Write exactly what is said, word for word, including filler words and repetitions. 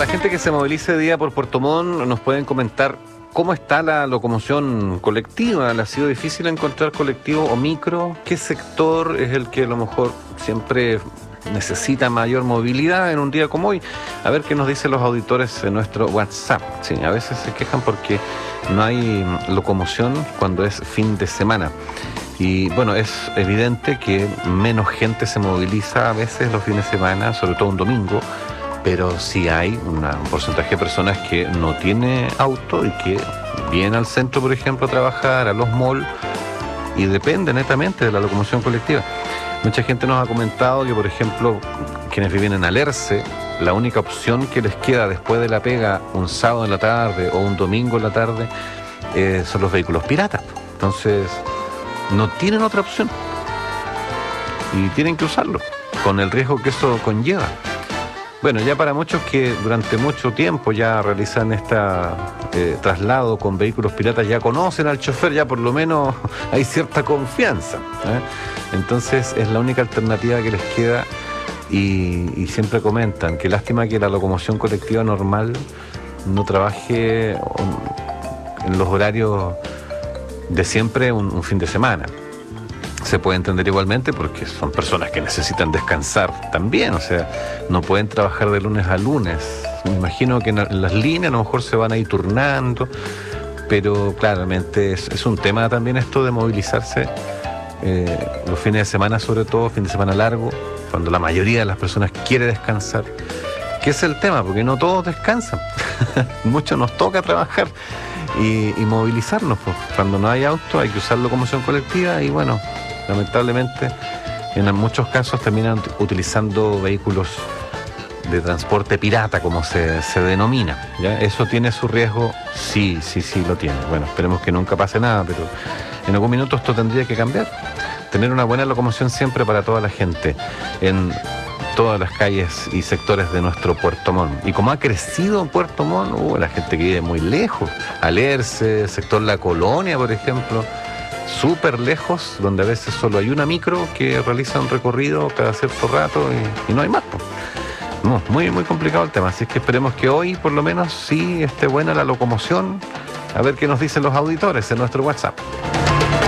la gente que se movilice de día por Puerto Montt nos pueden comentar cómo está la locomoción colectiva. ¿Le ha sido difícil encontrar colectivo o micro? ¿Qué sector es el que a lo mejor siempre necesita mayor movilidad en un día como hoy? A ver qué nos dicen los auditores en nuestro WhatsApp. Sí, a veces se quejan porque no hay locomoción cuando es fin de semana. Y bueno, es evidente que menos gente se moviliza a veces los fines de semana, sobre todo un domingo, pero sí hay una, un porcentaje de personas que no tiene auto y que viene al centro, por ejemplo, a trabajar, a los malls, y depende netamente de la locomoción colectiva. Mucha gente nos ha comentado que, por ejemplo, quienes viven en Alerce, la única opción que les queda después de la pega un sábado en la tarde o un domingo en la tarde eh, son los vehículos piratas. Entonces, no tienen otra opción y tienen que usarlo, con el riesgo que eso conlleva. Bueno, ya para muchos que durante mucho tiempo ya realizan este eh, traslado con vehículos piratas, ya conocen al chofer, ya por lo menos hay cierta confianza, ¿eh? Entonces es la única alternativa que les queda y, y siempre comentan que lástima que la locomoción colectiva normal no trabaje en los horarios de siempre un, un fin de semana. Se puede entender igualmente porque son personas que necesitan descansar también, o sea, no pueden trabajar de lunes a lunes. Me imagino que en las líneas a lo mejor se van a ir turnando, pero claramente es, es un tema también esto de movilizarse eh, los fines de semana, sobre todo fin de semana largo, cuando la mayoría de las personas quiere descansar. ¿Qué es el tema? Porque no todos descansan. Muchos nos toca trabajar y, y movilizarnos, pues. Cuando no hay auto hay que usar locomoción colectiva y bueno, lamentablemente en muchos casos terminan utilizando vehículos de transporte pirata, como se, se denomina, ¿ya? ¿Eso tiene su riesgo? Sí, sí, sí lo tiene. Bueno, esperemos que nunca pase nada, pero en algún minuto esto tendría que cambiar. Tener una buena locomoción siempre para toda la gente en todas las calles y sectores de nuestro Puerto Montt. Y como ha crecido Puerto Montt, uh, la gente que vive muy lejos, Alerce, sector La Colonia, por ejemplo, súper lejos, donde a veces solo hay una micro que realiza un recorrido cada cierto rato y, y no hay más, pues. No, muy, muy complicado el tema, así que esperemos que hoy por lo menos sí esté buena la locomoción. A ver qué nos dicen los auditores en nuestro WhatsApp.